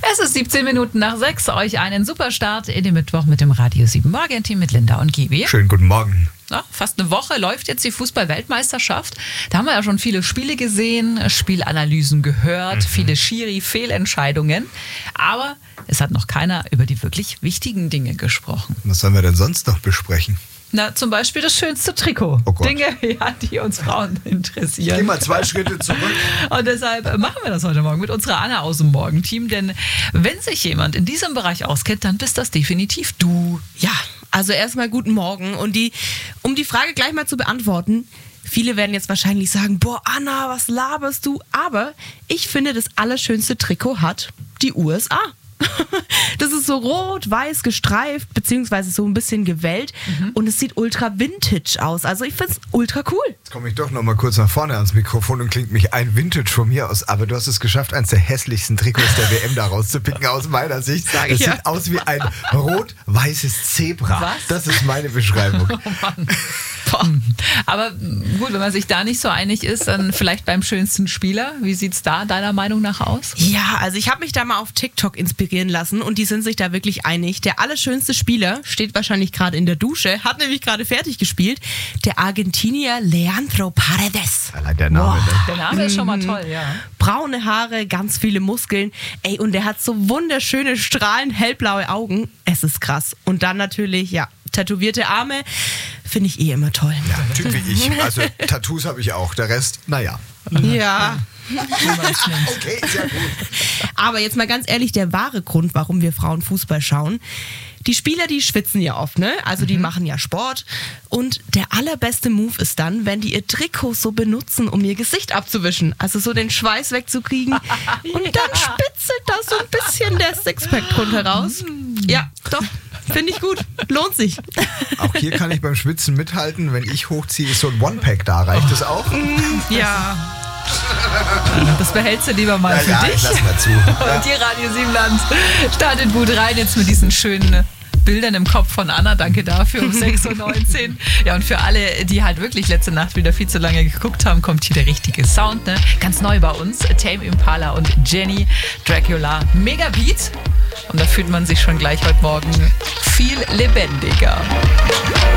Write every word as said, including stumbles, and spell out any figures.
Es ist siebzehn Minuten nach sechs. Euch einen super Start in den Mittwoch mit dem Radio sieben Morgenteam mit Linda und Gibi. Schönen guten Morgen. Ja, fast eine Woche läuft jetzt die Fußball-Weltmeisterschaft. Da haben wir ja schon viele Spiele gesehen, Spielanalysen gehört, mhm. viele Schiri-Fehlentscheidungen. Aber es hat noch keiner über die wirklich wichtigen Dinge gesprochen. Was sollen wir denn sonst noch besprechen? Na, zum Beispiel das schönste Trikot. Oh Gott. Dinge, ja, die uns Frauen interessieren. Geh mal zwei Schritte zurück. Und deshalb machen wir das heute Morgen mit unserer Anna aus dem Morgenteam. Denn wenn sich jemand in diesem Bereich auskennt, dann bist das definitiv du. Ja, also erstmal guten Morgen. Und die, um die Frage gleich mal zu beantworten, viele werden jetzt wahrscheinlich sagen, boah Anna, was laberst du? Aber ich finde, das allerschönste Trikot hat die U S A. Das ist so rot-weiß gestreift, beziehungsweise so ein bisschen gewellt mhm. und es sieht ultra vintage aus. Also ich finde es ultra cool. Jetzt komme ich doch noch mal kurz nach vorne ans Mikrofon und klingt mich ein Vintage von mir aus. Aber du hast es geschafft, eines der hässlichsten Trikots der W M da rauszupicken, aus meiner Sicht. Sag es ich, sieht ja. aus wie ein rot-weißes Zebra. Was? Das ist meine Beschreibung. Oh Mann. Aber gut, wenn man sich da nicht so einig ist, dann vielleicht beim schönsten Spieler. Wie sieht es da deiner Meinung nach aus? Ja, also ich habe mich da mal auf TikTok inspirieren lassen und die sind sich da wirklich einig. Der allerschönste Spieler steht wahrscheinlich gerade in der Dusche, hat nämlich gerade fertig gespielt. Der Argentinier Leandro Paredes. Allein der Name. Boah, der Name ist schon mal toll, ja. Braune Haare, ganz viele Muskeln. Ey, und der hat so wunderschöne, strahlend hellblaue Augen. Es ist krass. Und dann natürlich, ja, tätowierte Arme. Finde ich eh immer toll. Ja, Typ wie ich. Also Tattoos habe ich auch. Der Rest, naja. Ja. Okay, sehr gut. Aber jetzt mal ganz ehrlich, der wahre Grund, warum wir Frauen Fußball schauen, die Spieler, die schwitzen ja oft, ne? Also die mhm. machen ja Sport. Und der allerbeste Move ist dann, wenn die ihr Trikot so benutzen, um ihr Gesicht abzuwischen. Also so den Schweiß wegzukriegen. Und ja. dann spitzelt da so ein bisschen der Sixpack drunter raus. Ja, doch. Finde ich gut. Lohnt sich. Auch hier kann ich beim Schwitzen mithalten. Wenn ich hochziehe, ist so ein One-Pack da. Reicht das auch? Ja. Das behältst du lieber mal ja, für ja, dich. Ich lass mal zu. Und die Radio sieben Land startet gut rein jetzt mit diesen schönen Bildern im Kopf von Anna. Danke dafür um sechs Uhr neunzehn. Ja, und für alle, die halt wirklich letzte Nacht wieder viel zu lange geguckt haben, kommt hier der richtige Sound. Ne? Ganz neu bei uns. Tame Impala und Jenny Dracula. Mega Beat. Und da fühlt man sich schon gleich heute Morgen viel lebendiger.